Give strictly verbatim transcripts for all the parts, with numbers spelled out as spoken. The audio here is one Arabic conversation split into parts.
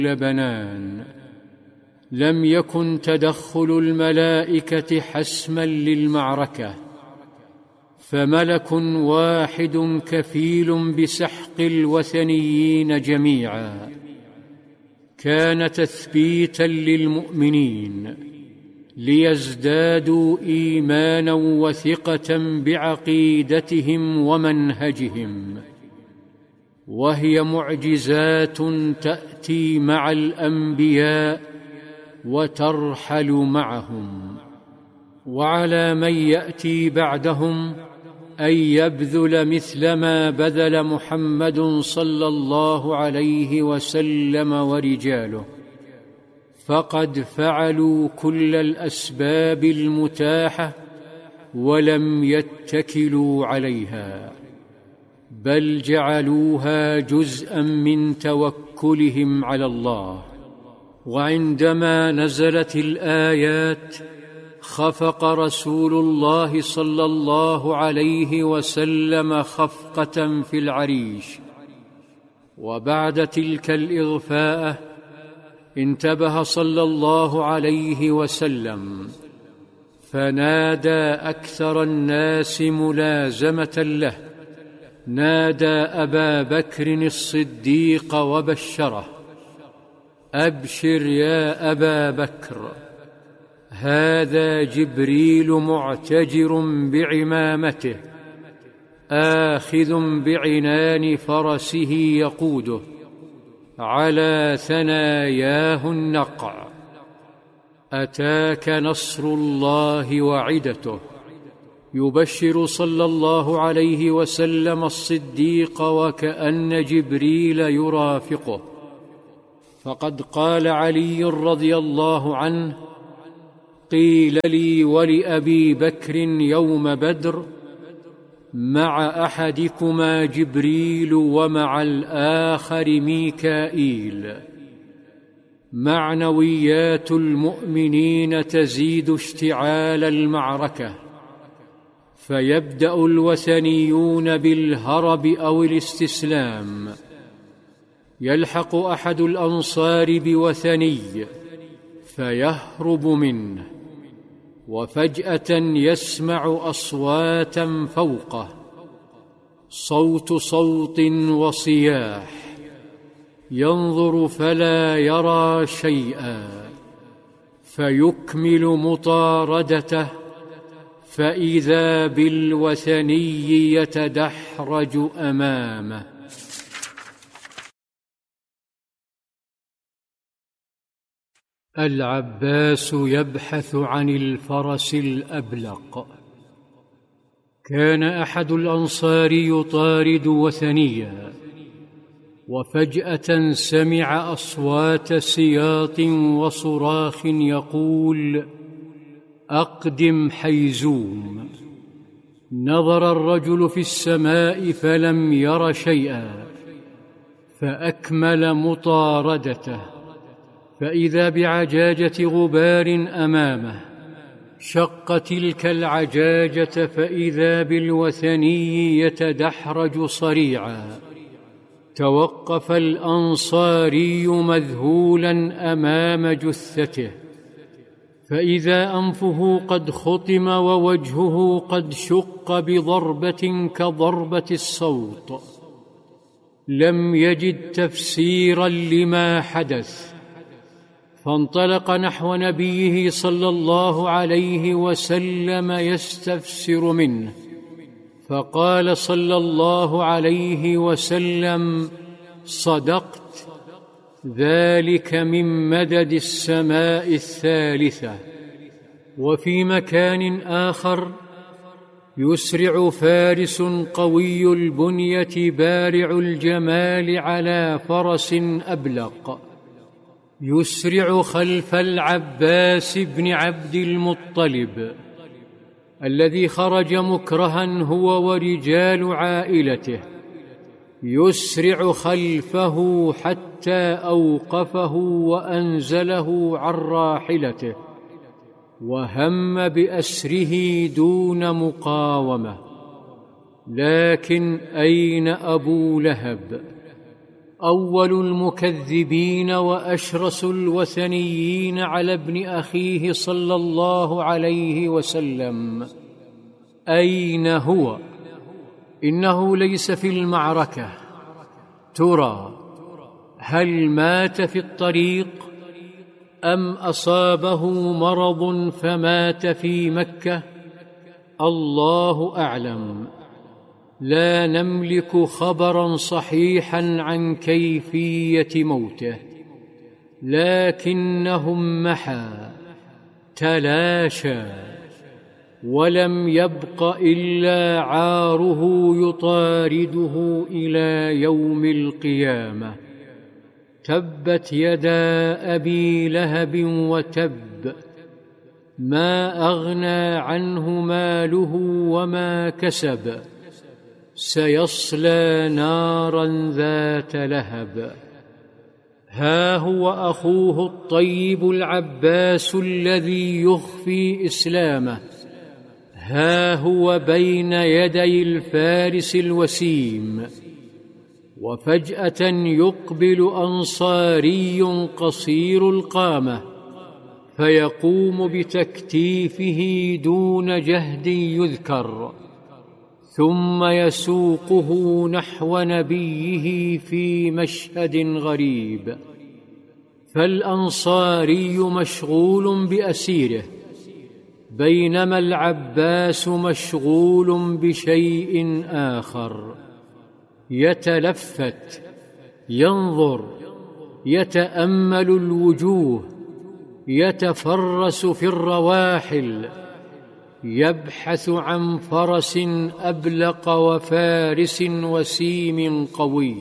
بنان. لم يكن تدخل الملائكة حسما للمعركة، فملك واحد كفيل بسحق الوثنيين جميعا. كان تثبيتا للمؤمنين ليزدادوا إيمانا وثقة بعقيدتهم ومنهجهم، وهي معجزات تأتي مع الأنبياء وترحل معهم. وعلى من يأتي بعدهم أن يبذل مثل ما بذل محمد صلى الله عليه وسلم ورجاله، فقد فعلوا كل الأسباب المتاحة ولم يتكلوا عليها، بل جعلوها جزءا من توكلهم على الله. وعندما نزلت الآيات خفق رسول الله صلى الله عليه وسلم خفقة في العريش، وبعد تلك الإغفاءة انتبه صلى الله عليه وسلم، فنادى أكثر الناس ملازمة له، نادى أبا بكر الصديق وبشره: أبشر يا أبا بكر، هذا جبريل معتجر بعمامته آخذ بعنان فرسه يقوده، على ثناياه النقع. أتاك نصر الله وعدته. يبشر صلى الله عليه وسلم الصديق وكأن جبريل يرافقه. فقد قال علي رضي الله عنه: قيل لي ولأبي بكر يوم بدر: مع أحدكما جبريل ومع الآخر ميكائيل. معنويات المؤمنين تزيد اشتعال المعركة، فيبدأ الوثنيون بالهرب أو الاستسلام. يلحق أحد الأنصار بوثني فيهرب منه، وفجأة يسمع أصواتا فوقه، صوت صوت وصياح، ينظر فلا يرى شيئا، فيكمل مطاردته، فإذا بالوثني يتدحرج أمامه. العباس يبحث عن الفرس الأبلق. كان أحد الأنصار يطارد وثنيا، وفجأة سمع أصوات سياط وصراخ يقول: أقدم حيزوم. نظر الرجل في السماء فلم ير شيئا، فأكمل مطاردته، فإذا بعجاجة غبار أمامه. شق تلك العجاجة فإذا بالوثني يتدحرج صريعا. توقف الأنصاري مذهولا أمام جثته، فإذا أنفه قد خطم ووجهه قد شق بضربة كضربة الصوت. لم يجد تفسيرا لما حدث، فانطلق نحو نبيه صلى الله عليه وسلم يستفسر منه، فقال صلى الله عليه وسلم: صدقت، ذلك من مدد السماء الثالثة. وفي مكان آخر: يسرع فارس قوي البنية بارع الجمال على فرس أبلق، يسرع خلف العباس بن عبد المطلب الذي خرج مكرها هو ورجال عائلته، يسرع خلفه حتى أوقفه وأنزله عن راحلته، وهم بأسره دون مقاومة. لكن أين أبو لهب؟ أول المكذبين وأشرس الوثنيين على ابن أخيه صلى الله عليه وسلم: أين هو؟ إنه ليس في المعركة. ترى هل مات في الطريق أم أصابه مرض فمات في مكة؟ الله أعلم. لا نملك خبرا صحيحا عن كيفية موته، لكنهم محى تلاشى، ولم يبق إلا عاره يطارده إلى يوم القيامة. تبت يدا أبي لهب وتب، ما أغنى عنه ماله وما كسب، سيصلى نارا ذات لهب. ها هو أخوه الطيب العباس الذي يخفي إسلامه، ها هو بين يدي الفارس الوسيم، وفجأة يقبل أنصاري قصير القامة فيقوم بتكتيفه دون جهد يذكر، ثم يسوقه نحو نبيه في مشهد غريب. فالأنصاري مشغول بأسيره، بينما العباس مشغول بشيء آخر، يتلفت، ينظر، يتأمل الوجوه، يتفرس في الرواحل، يبحث عن فرس أبلق وفارس وسيم قوي،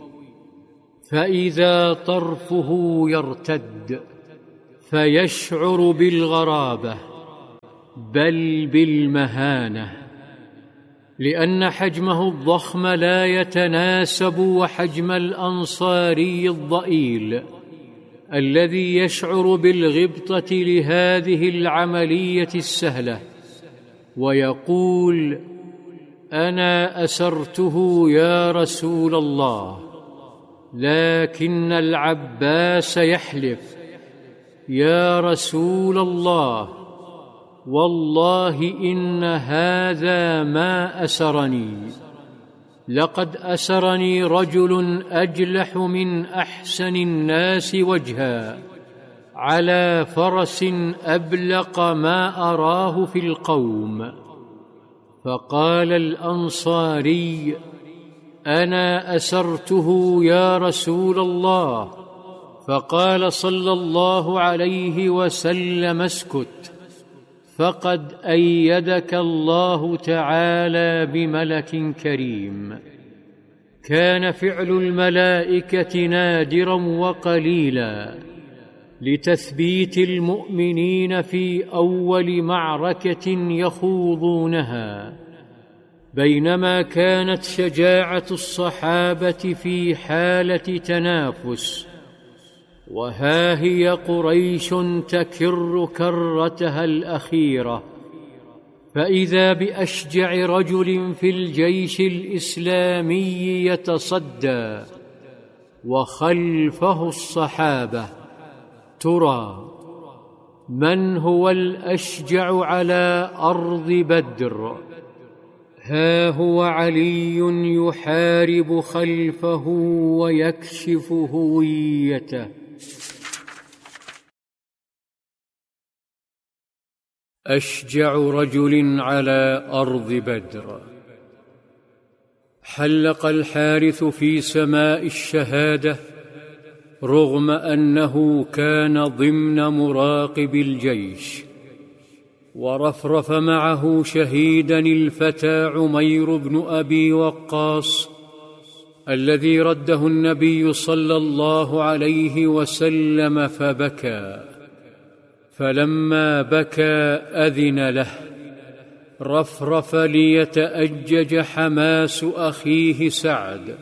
فإذا طرفه يرتد فيشعر بالغرابة بل بالمهانة، لأن حجمه الضخم لا يتناسب وحجم الأنصاري الضئيل الذي يشعر بالغبطة لهذه العملية السهلة، ويقول: أنا أسرته يا رسول الله. لكن العباس يحلف: يا رسول الله، والله إن هذا ما أسرني، لقد أسرني رجل أجلح من أحسن الناس وجها، على فرس أبلق ما أراه في القوم. فقال الأنصاري: أنا أسرته يا رسول الله. فقال صلى الله عليه وسلم: اسكت، فقد أيدك الله تعالى بملك كريم. كان فعل الملائكة نادرا وقليلا لتثبيت المؤمنين في أول معركة يخوضونها، بينما كانت شجاعة الصحابة في حالة تنافس، وها هي قريش تكر كرتها الأخيرة، فإذا بأشجع رجل في الجيش الإسلامي يتصدى وخلفه الصحابة. ترى من هو الأشجع على أرض بدر؟ ها هو علي يحارب خلفه ويكشف هويته. أشجع رجل على أرض بدر. حلق الحارث في سماء الشهادة رغم أنه كان ضمن مراقب الجيش، ورفرف معه شهيدا الفتى عمير بن أبي وقاص الذي رده النبي صلى الله عليه وسلم فبكى، فلما بكى أذن له، رفرف ليتأجج حماس أخيه سعد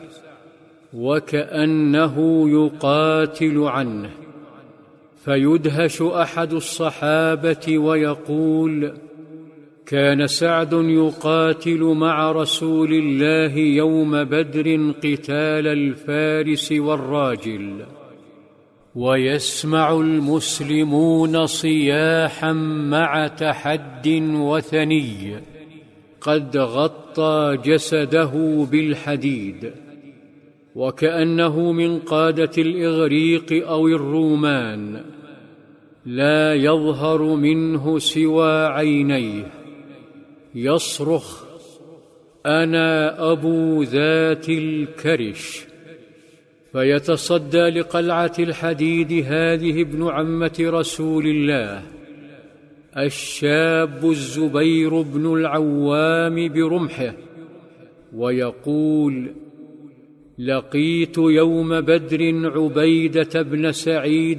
وكأنه يقاتل عنه، فيدهش أحد الصحابة ويقول: كان سعد يقاتل مع رسول الله يوم بدر قتال الفارس والراجل، ويسمع المسلمون صياحا مع تحد وثني قد غطى جسده بالحديد، وكأنه من قادة الإغريق أو الرومان، لا يظهر منه سوى عينيه، يصرخ: أنا أبو ذات الكرش. فيتصدى لقلعة الحديد هذه ابن عمة رسول الله الشاب الزبير بن العوام برمحه، ويقول: لقيت يوم بدر عبيدة بن سعيد